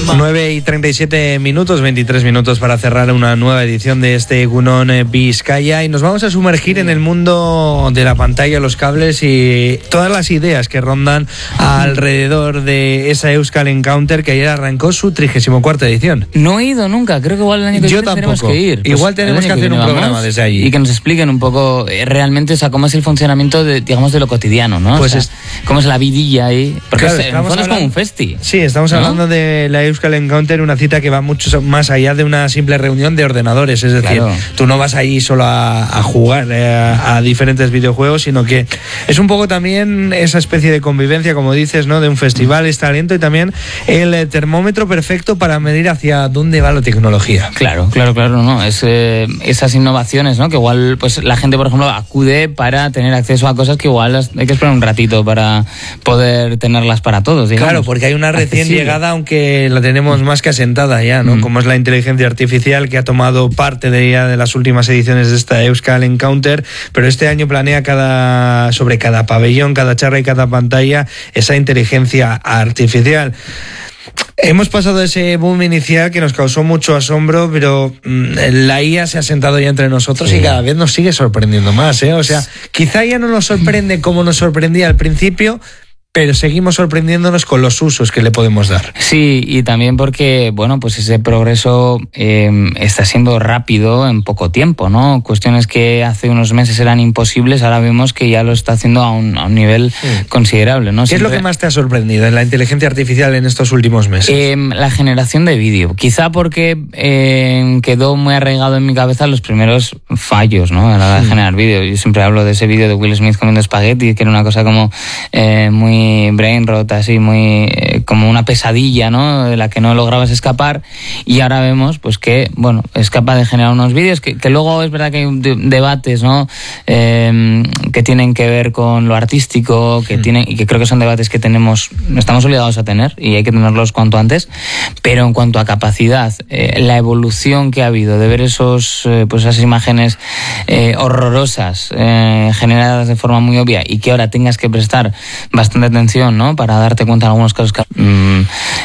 9:37, 23 minutos para cerrar una nueva edición de este Egunon Vizcaya, y nos vamos a sumergir en el mundo de la pantalla, los cables y todas las ideas que rondan alrededor de esa Euskal Encounter, que ayer arrancó su 34ª edición. No he ido nunca, creo que igual el año que viene tenemos que ir. Igual tenemos que hacer un programa desde allí. Y que nos expliquen un poco realmente, o sea, cómo es el funcionamiento de, digamos, de lo cotidiano, ¿no? Pues o sea, cómo es la vidilla ahí. Porque claro, en el fondo es como un festi. Sí, estamos hablando de la Euskal Encounter, una cita que va mucho más allá de una simple reunión de ordenadores. Es decir, tú no vas ahí solo a jugar a diferentes videojuegos, sino que es un poco también esa especie de convivencia, como dices, ¿no? De un festival, es talento y también el termómetro perfecto para medir hacia dónde va la tecnología. Claro, ¿no? Es esas innovaciones, ¿no? Que igual pues la gente, por ejemplo, acude para tener acceso a cosas que igual hay que esperar un ratito para poder tenerlas para todos, digamos. Claro, porque hay una recién llegada, aunque la tenemos más que asentada ya, ¿no? Como es la inteligencia artificial, que ha tomado parte de las últimas ediciones de esta Euskal Encounter, pero este año planea sobre cada pabellón, cada charla y cada pantalla esa inteligencia artificial. Hemos pasado ese boom inicial que nos causó mucho asombro, pero la IA se ha sentado ya entre nosotros y cada vez nos sigue sorprendiendo más, ¿eh? O sea, quizá ya no nos sorprende como nos sorprendía al principio, pero seguimos sorprendiéndonos con los usos que le podemos dar. Sí, y también porque, bueno, pues ese progreso está siendo rápido en poco tiempo, ¿no? Cuestiones que hace unos meses eran imposibles, ahora vemos que ya lo está haciendo a un nivel considerable, ¿no? ¿Qué es lo que más te ha sorprendido en la inteligencia artificial en estos últimos meses? La generación de vídeo. Quizá porque quedó muy arraigado en mi cabeza los primeros fallos, ¿no? A la hora de generar vídeo. Yo siempre hablo de ese vídeo de Will Smith comiendo espagueti, que era una cosa como muy brain rot, así muy como una pesadilla, ¿no? De la que no lograbas escapar, y ahora vemos pues que, bueno, es capaz de generar unos vídeos que luego es verdad que hay debates, ¿no? Que tienen que ver con lo artístico, que tienen, y que creo que son debates que estamos obligados a tener y hay que tenerlos cuanto antes, pero en cuanto a capacidad, la evolución que ha habido de ver esas imágenes horrorosas generadas de forma muy obvia y que ahora tengas que prestar bastante atención, ¿no? Para darte cuenta de algunos casos que